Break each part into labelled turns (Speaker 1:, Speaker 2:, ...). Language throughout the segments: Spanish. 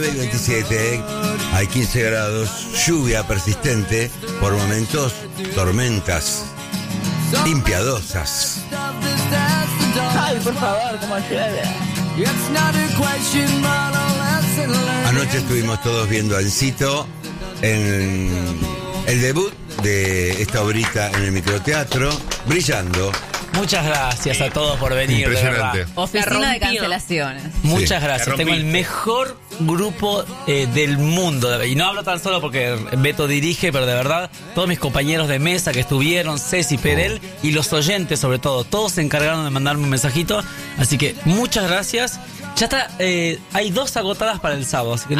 Speaker 1: 27, hay 15 grados, lluvia persistente, por momentos tormentas impiadosas.
Speaker 2: Ay, por favor, como llueve.
Speaker 1: Anoche estuvimos todos viendo a Encito en el debut de esta obrita en el microteatro, brillando.
Speaker 3: Muchas gracias a todos por venir,
Speaker 4: impresionante.
Speaker 3: de verdad.
Speaker 2: Oficina de cancelaciones.
Speaker 3: Muchas gracias. Tengo el mejor grupo del mundo. Y no hablo tan solo porque Beto dirige, pero de verdad, todos mis compañeros de mesa que estuvieron, Ceci, Perel y los oyentes sobre todo, todos se encargaron de mandarme un mensajito. Así que muchas gracias. Ya está, hay 2 agotadas para el sábado, así que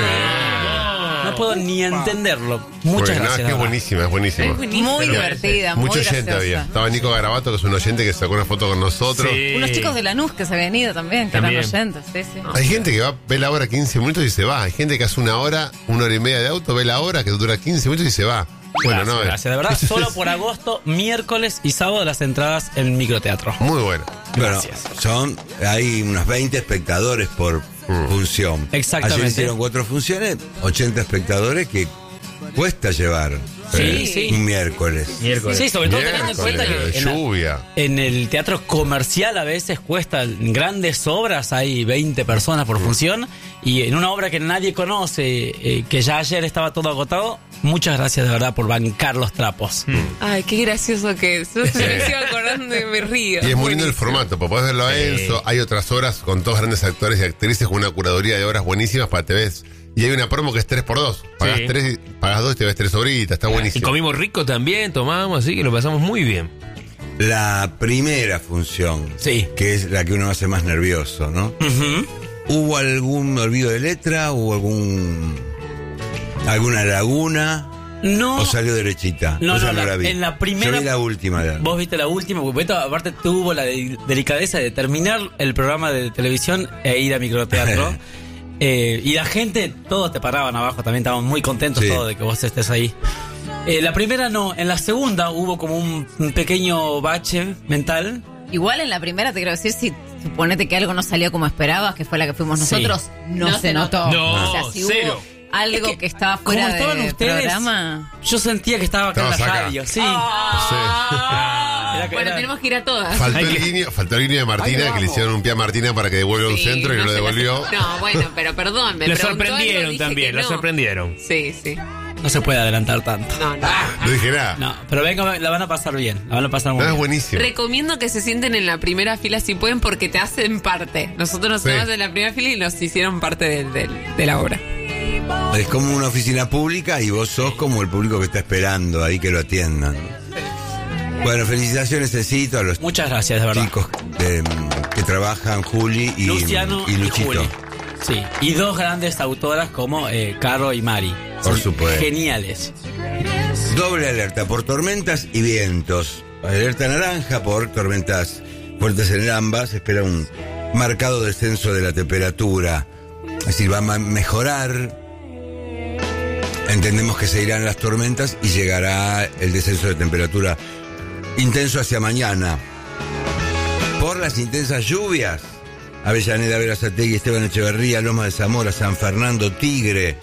Speaker 3: no puedo ni entenderlo. Muchas gracias.
Speaker 4: Es buenísima, es buenísima.
Speaker 2: Muy divertida, muy
Speaker 4: Mucho oyente
Speaker 2: graciosa.
Speaker 4: había. Estaba Nico Garabato, que es un oyente que sacó una foto con nosotros.
Speaker 5: Sí.
Speaker 2: Unos chicos de Lanús que se habían ido también, que eran oyentes. Sí.
Speaker 4: Hay gente que va, ve la hora 15 minutos y se va. Hay gente que hace una hora y media de auto, ve la hora que dura 15 minutos y se va. Bueno,
Speaker 3: Gracias, gracias. De verdad, solo por agosto, miércoles y sábado las entradas en microteatro.
Speaker 4: Muy bueno.
Speaker 1: Bueno,
Speaker 3: Gracias.
Speaker 1: hay unos 20 espectadores por función.
Speaker 3: Exactamente.
Speaker 1: Ayer hicieron 4 funciones, 80 espectadores que cuesta llevar.
Speaker 3: Sí.
Speaker 1: Un miércoles.
Speaker 3: Sí, sobre todo teniendo en cuenta que
Speaker 4: lluvia.
Speaker 3: en el teatro comercial a veces cuesta, en grandes obras hay 20 personas por función, y en una obra que nadie conoce, que ya ayer estaba todo agotado, muchas gracias de verdad por bancar los trapos.
Speaker 6: Ay, qué gracioso que es. Yo me sigo acordando y me río.
Speaker 4: Y es muy lindo el formato, porque podés verlo a Enzo. Hay otras obras con todos grandes actores y actrices, con una curaduría de obras buenísimas para te ves. Y hay una promo que es 3x2. Pagás 3, pagás 2 y te ves 3 obritas. Está
Speaker 5: Y
Speaker 4: buenísimo.
Speaker 5: comimos rico también, tomamos, así que lo pasamos muy bien.
Speaker 1: La primera función,
Speaker 3: Sí.
Speaker 1: que es la que uno hace más nervioso, ¿no?
Speaker 3: Ujú.
Speaker 1: ¿Hubo algún olvido de letra? ¿Hubo alguna laguna?
Speaker 3: No.
Speaker 1: ¿O salió derechita?
Speaker 3: No,
Speaker 1: Esa
Speaker 3: no,
Speaker 1: la vi.
Speaker 3: en la primera-
Speaker 1: Yo vi la última.
Speaker 3: Vos viste la última, porque Beto aparte tuvo la delicadeza de terminar el programa de televisión e ir a microteatro. Y la gente, todos te paraban abajo, también estaban muy contentos
Speaker 1: Sí.
Speaker 3: todos de que vos estés ahí. La primera no, en la segunda hubo como un pequeño bache mental.
Speaker 2: Igual en la primera te quiero decir, si suponete que algo no salió como esperabas, que fue la que fuimos
Speaker 3: Sí.
Speaker 2: nosotros, no se notó.
Speaker 5: No,
Speaker 2: O sea, si
Speaker 5: cero.
Speaker 2: hubo algo
Speaker 3: Es que,
Speaker 2: que estaba
Speaker 3: como
Speaker 2: fuera
Speaker 3: estaban
Speaker 2: del
Speaker 3: ustedes,
Speaker 2: programa.
Speaker 3: yo sentía que estaba acá en la
Speaker 4: Estabas acá.
Speaker 3: radio, sí. Era que
Speaker 6: Bueno,
Speaker 3: era-
Speaker 6: tenemos que ir a todas.
Speaker 4: Faltó el guiño de Martina, que le hicieron un pie a Martina para que devuelva un
Speaker 6: Sí,
Speaker 4: centro y no lo
Speaker 6: se la-
Speaker 4: devolvió.
Speaker 6: No, bueno, pero perdón. Me
Speaker 5: Lo
Speaker 6: preguntó algo,
Speaker 5: sorprendieron
Speaker 6: dije
Speaker 5: también,
Speaker 6: que
Speaker 5: lo
Speaker 6: no.
Speaker 5: sorprendieron.
Speaker 6: Sí, sí.
Speaker 3: No se puede adelantar tanto.
Speaker 6: No.
Speaker 4: No dije nada.
Speaker 3: No, pero venga, la van a pasar bien, la van a pasar muy
Speaker 4: No, es
Speaker 3: bien.
Speaker 4: buenísimo.
Speaker 6: Recomiendo que se sienten en la primera fila si pueden, porque te hacen parte. Nosotros nos
Speaker 4: Sí.
Speaker 6: quedamos en la primera fila y nos hicieron parte de la obra.
Speaker 1: Es como una oficina pública y vos sos como el público que está esperando ahí que lo atiendan. Bueno, felicitaciones, Cecito, a los
Speaker 3: Muchas gracias, de verdad.
Speaker 1: chicos que trabajan, Juli y
Speaker 3: Luciano y
Speaker 1: Luchito.
Speaker 3: Juli. Sí, y 2 grandes autoras como Caro y Mari.
Speaker 1: Por
Speaker 3: Son
Speaker 1: supuesto.
Speaker 3: Geniales.
Speaker 1: Doble alerta por tormentas y vientos. Alerta naranja por tormentas fuertes en ambas. Se espera un marcado descenso de la temperatura. Es decir, va a mejorar. Entendemos que se irán las tormentas y llegará el descenso de temperatura intenso hacia mañana. Por las intensas lluvias, Avellaneda, Berazategui, Esteban Echeverría, Loma de Zamora, San Fernando, Tigre,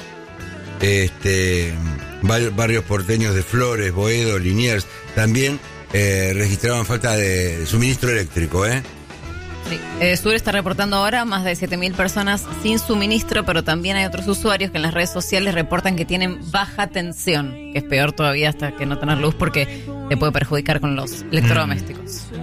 Speaker 1: barrios porteños de Flores, Boedo, Liniers, también registraban falta de suministro eléctrico,
Speaker 2: Sí. Sur está reportando ahora más de 7.000 personas sin suministro, pero también hay otros usuarios que en las redes sociales reportan que tienen baja tensión, que es peor todavía hasta que no tener luz porque te puede perjudicar con los electrodomésticos.